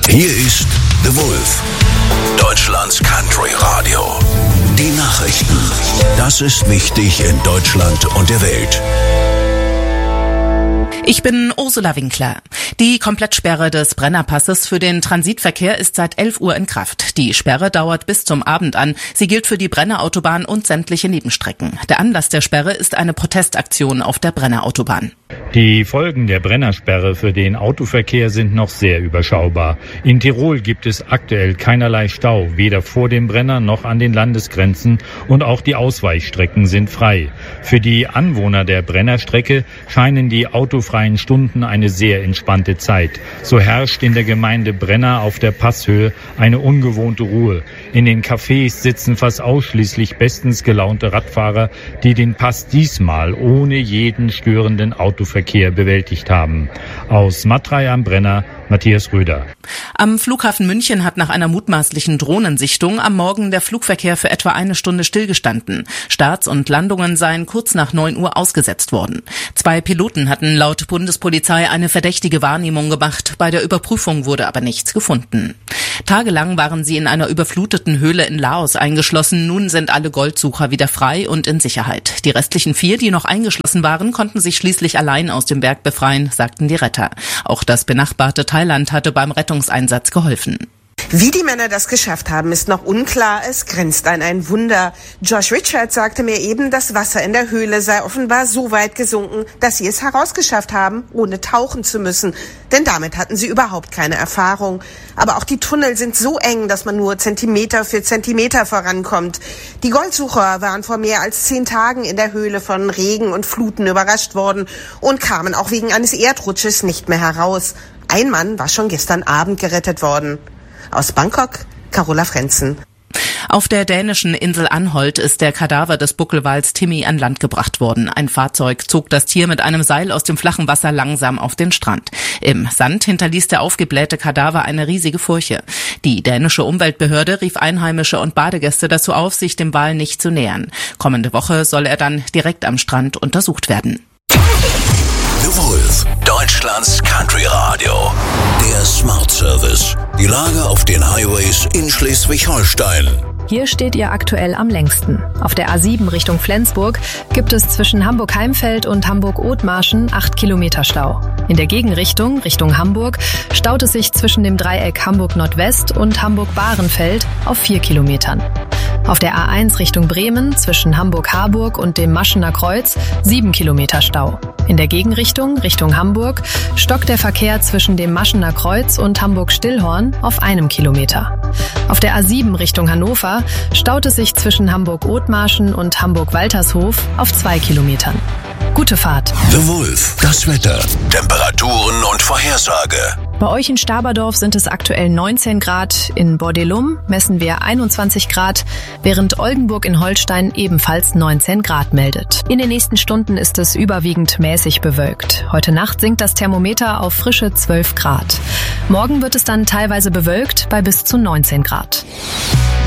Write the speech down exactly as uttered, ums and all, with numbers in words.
Hier ist The Wolf, Deutschlands Country Radio. Die Nachrichten. Das ist wichtig in Deutschland und der Welt. Ich bin Ursula Winkler. Die Komplettsperre des Brennerpasses für den Transitverkehr ist seit elf Uhr in Kraft. Die Sperre dauert bis zum Abend an. Sie gilt für die Brennerautobahn und sämtliche Nebenstrecken. Der Anlass der Sperre ist eine Protestaktion auf der Brennerautobahn. Die Folgen der Brennersperre für den Autoverkehr sind noch sehr überschaubar. In Tirol gibt es aktuell keinerlei Stau, weder vor dem Brenner noch an den Landesgrenzen, und auch die Ausweichstrecken sind frei. Für die Anwohner der Brennerstrecke scheinen die autofreien Stunden eine sehr entspannte Zeit. So herrscht in der Gemeinde Brenner auf der Passhöhe eine ungewohnte Ruhe. In den Cafés sitzen fast ausschließlich bestens gelaunte Radfahrer, die den Pass diesmal ohne jeden störenden Autoverkehr bewältigt haben. Aus Matrei am Brenner, Matthias Röder. Am Flughafen München hat nach einer mutmaßlichen Drohnensichtung am Morgen der Flugverkehr für etwa eine Stunde stillgestanden. Starts und Landungen seien kurz nach neun Uhr ausgesetzt worden. Zwei Piloten hatten laut Bundespolizei eine verdächtige Wahrnehmung gemacht. Bei der Überprüfung wurde aber nichts gefunden. Tagelang waren sie in einer überfluteten Höhle in Laos eingeschlossen. Nun sind alle Goldsucher wieder frei und in Sicherheit. Die restlichen vier, die noch eingeschlossen waren, konnten sich schließlich allein aus dem Berg befreien, sagten die Retter. Auch das benachbarte Thailand hatte beim Rettungseinsatz geholfen. Wie die Männer das geschafft haben, ist noch unklar. Es grenzt an ein Wunder. Josh Richards sagte mir eben, das Wasser in der Höhle sei offenbar so weit gesunken, dass sie es herausgeschafft haben, ohne tauchen zu müssen. Denn damit hatten sie überhaupt keine Erfahrung. Aber auch die Tunnel sind so eng, dass man nur Zentimeter für Zentimeter vorankommt. Die Goldsucher waren vor mehr als zehn Tagen in der Höhle von Regen und Fluten überrascht worden und kamen auch wegen eines Erdrutsches nicht mehr heraus. Ein Mann war schon gestern Abend gerettet worden. Aus Bangkok, Carola Frenzen. Auf der dänischen Insel Anholt ist der Kadaver des Buckelwals Timmy an Land gebracht worden. Ein Fahrzeug zog das Tier mit einem Seil aus dem flachen Wasser langsam auf den Strand. Im Sand hinterließ der aufgeblähte Kadaver eine riesige Furche. Die dänische Umweltbehörde rief Einheimische und Badegäste dazu auf, sich dem Wal nicht zu nähern. Kommende Woche soll er dann direkt am Strand untersucht werden. The Wolf, Deutschlands Country Radio. Der Smart Service. Die Lage auf den Highways in Schleswig-Holstein. Hier steht ihr aktuell am längsten. Auf der A sieben Richtung Flensburg gibt es zwischen Hamburg-Heimfeld und Hamburg-Othmarschen acht Kilometer Stau. In der Gegenrichtung, Richtung Hamburg, staut es sich zwischen dem Dreieck Hamburg-Nordwest und Hamburg-Bahrenfeld auf vier Kilometern. Auf der A eins Richtung Bremen zwischen Hamburg-Harburg und dem Maschener Kreuz sieben Kilometer Stau. In der Gegenrichtung, Richtung Hamburg, stockt der Verkehr zwischen dem Maschener Kreuz und Hamburg-Stillhorn auf einem Kilometer. Auf der A sieben Richtung Hannover staut es sich zwischen Hamburg-Othmarschen und Hamburg-Waltershof auf zwei Kilometern. Gute Fahrt. The Wolf, das Wetter, Temperaturen und Vorhersage. Bei euch in Staberdorf sind es aktuell neunzehn Grad, in Bordelum messen wir einundzwanzig Grad, während Oldenburg in Holstein ebenfalls neunzehn Grad meldet. In den nächsten Stunden ist es überwiegend mäßig bewölkt. Heute Nacht sinkt das Thermometer auf frische zwölf Grad. Morgen wird es dann teilweise bewölkt bei bis zu neunzehn Grad.